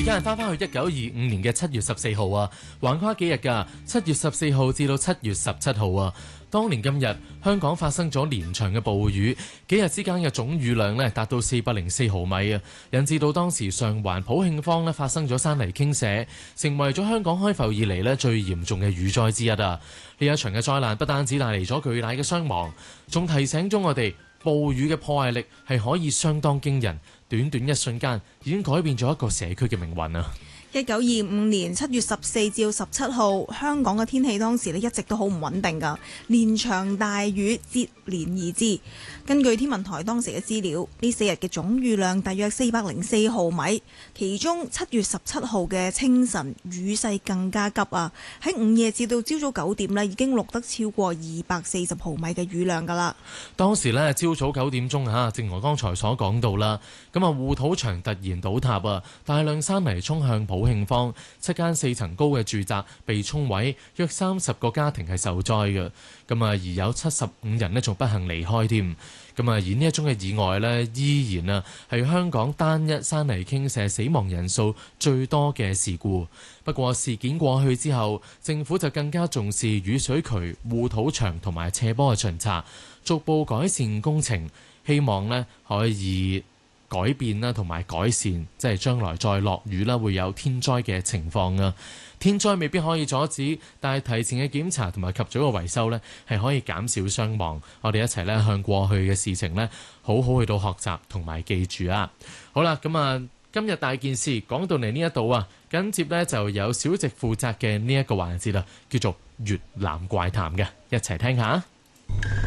間翻返去1925年嘅7月14號啊，橫跨幾日㗎，7月14號至到7月17號啊。當年今日，香港發生咗連場嘅暴雨，幾日之間嘅總雨量呢達到404毫米啊，引致到當時上環普慶坊呢發生咗山泥傾瀉，成為咗香港開埠以嚟呢最嚴重嘅雨災之一啊！呢一場嘅災難不單止帶嚟咗巨大嘅傷亡，仲提醒咗我哋暴雨嘅破壞力係可以相當驚人，短短一瞬間已經改變咗一個社區嘅命運啊 ！1925年7月14至17號，香港嘅天氣當時一直都好唔穩定㗎，連場大雨接連而至。根據天文台當時嘅資料，呢4日嘅總雨量大約404毫米，其中7月17號嘅清晨雨勢更加急啊！喺午夜至到朝早9點呢，已經錄得超過240毫米嘅雨量㗎啦。 當時呢，朝早9點鐘嚇，正如我剛才所講到啦，咁啊護土牆突然倒塌啊，大量山泥衝向普慶坊，7間4層高嘅住宅被沖毀，約30個家庭係受災嘅。咁啊，而有75人呢仲不幸離開添。咁啊，而呢一宗嘅意外呢，依然啊係香港單一山泥傾瀉死亡人數最多嘅事故。不過事件過去之後，政府就更加重視雨水渠、護土牆同埋斜坡嘅巡查，逐步改善工程，希望呢可以改變啦，同埋改善，即係將來再落雨啦，會有天災嘅情況啊。天災未必可以阻止，但係提前嘅檢查同埋及早嘅維修呢，係可以減少傷亡。我哋一齊呢，向過去嘅事情呢，好好去到學習同埋記住啊。好啦，咁啊，今日大件事講到嚟呢一度啊，緊接呢就有小直負責嘅呢一個環節啦，叫做粵南怪談嘅，一齊聽下。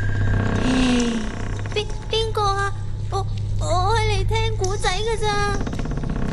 邊個啊？我係嚟聽古仔㗎咋。